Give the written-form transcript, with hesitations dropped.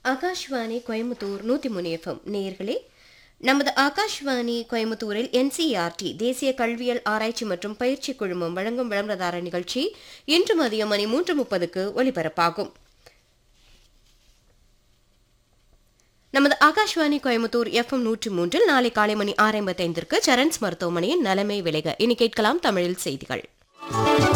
Akashvani Coimbatore 103 FM நேயர்களே, நமது ஆகாஷ்வாணி கோயம்புத்தூரில் NCERT தேசிய கல்வியல் ஆராய்ச்சி மற்றும் பயிற்சி குழுமம் வழங்கும் விளம்பரதார நிகழ்ச்சி இன்று மதியம் மணி 3:30க்கு ஒலிபரப்பாகும். நமது ஆகாஷ்வாணி கோயம்புத்தூர் FM 103 நாளை காலை மணி 6:55க்கு சரண்ஸ் மருத்துவமனையின் நலமே விளைக. இனி கேட்கலாம் தமிழில் செய்திகள்.